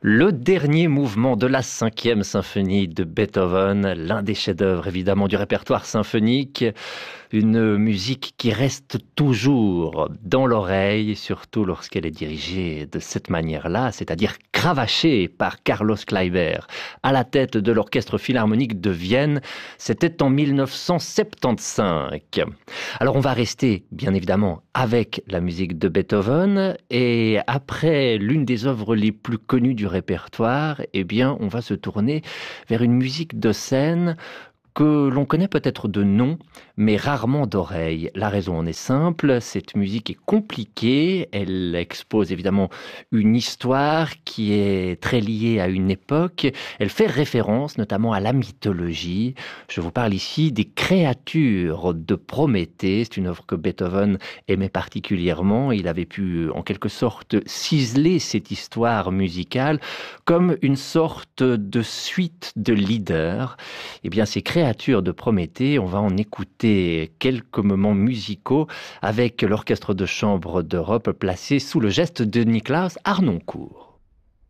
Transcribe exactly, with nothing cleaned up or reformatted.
Le dernier mouvement de la cinquième symphonie de Beethoven, l'un des chefs-d'œuvre évidemment du répertoire symphonique, une musique qui reste toujours dans l'oreille, surtout lorsqu'elle est dirigée de cette manière-là, c'est-à-dire cravachée par Carlos Kleiber à la tête de l'Orchestre Philharmonique de Vienne. C'était en mille neuf cent soixante-quinze. Alors on va rester bien évidemment avec la musique de Beethoven et après l'une des œuvres les plus connues du répertoire, eh bien on va se tourner vers une musique de scène que l'on connaît peut-être de nom, mais rarement d'oreille. La raison en est simple, cette musique est compliquée, elle expose évidemment une histoire qui est très liée à une époque, elle fait référence notamment à la mythologie. Je vous parle ici des créatures de Prométhée, c'est une œuvre que Beethoven aimait particulièrement, il avait pu en quelque sorte ciseler cette histoire musicale comme une sorte de suite de leader. Eh bien, ces créatures Créatures de Prométhée, on va en écouter quelques moments musicaux avec l'Orchestre de chambre d'Europe placé sous le geste de Niklaus Harnoncourt.